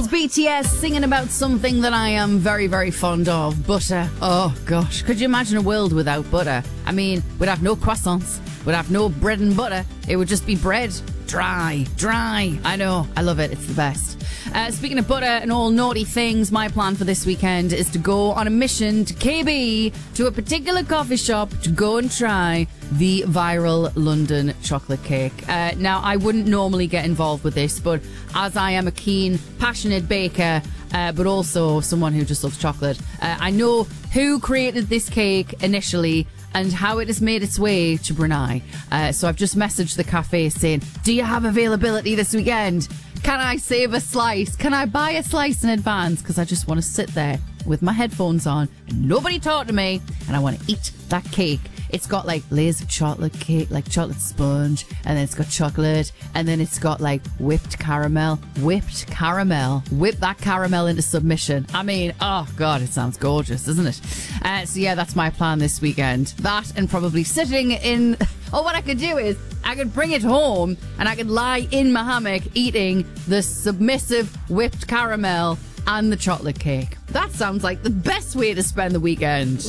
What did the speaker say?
BTS singing about something that I am very, very fond of. Butter. Oh, gosh. Could you imagine a world without butter? I mean, we'd have no croissants. We'd have no bread and butter. It would just be bread. Dry. I know. I love it. It's the best. Speaking of butter and all naughty things, my plan for this weekend is to go on a mission to KB, to a particular coffee shop, to go and try the viral London chocolate cake. Now, I wouldn't normally get involved with this, but as I am a keen, passionate baker, but also someone who just loves chocolate, I know who created this cake initially and how it has made its way to Brunei. So I've just messaged the cafe saying, do you have availability this weekend? Can I save a slice? Can I buy a slice in advance? Because I just want to sit there with my headphones on and nobody talk to me, and I want to eat that cake. It's got like layers of chocolate cake, like chocolate sponge, and then it's got chocolate, and then it's got like whipped caramel. Whip that caramel into submission. I mean, oh God, it sounds gorgeous, doesn't it? So yeah, that's my plan this weekend. That and probably sitting in... Or what I could do is I could bring it home and I could lie in my hammock eating the submissive whipped caramel and the chocolate cake. That sounds like the best way to spend the weekend.